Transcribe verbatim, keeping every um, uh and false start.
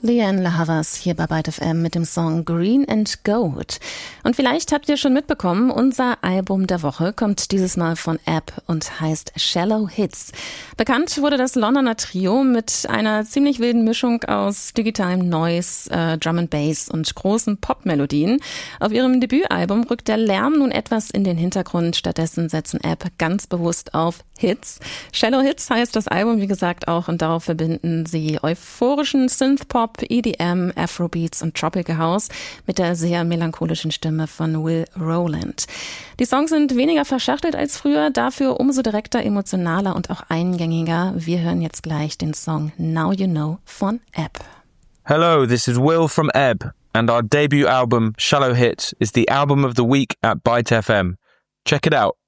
Lianne La Havas hier bei Byte F M mit dem Song Green and Gold. Und vielleicht habt ihr schon mitbekommen, unser Album der Woche kommt dieses Mal von App und heißt Shallow Hits. Bekannt wurde das Londoner Trio mit einer ziemlich wilden Mischung aus digitalem Noise, äh, Drum and Bass und großen Popmelodien. Auf ihrem Debütalbum rückt der Lärm nun etwas in den Hintergrund. Stattdessen setzen App ganz bewusst auf Hits. Shallow Hits heißt das Album, wie gesagt, auch, und darauf verbinden sie euphorischen Synthpop, E D M, Afrobeats und Tropical House mit der sehr melancholischen Stimme von Will Rowland. Die Songs sind weniger verschachtelt als früher, dafür umso direkter, emotionaler und auch eingängiger. Wir hören jetzt gleich den Song Now You Know von App. Hello, this is Will from Ebb, and our debut album, Shallow Hits, is the album of the week at Byte F M. Check it out.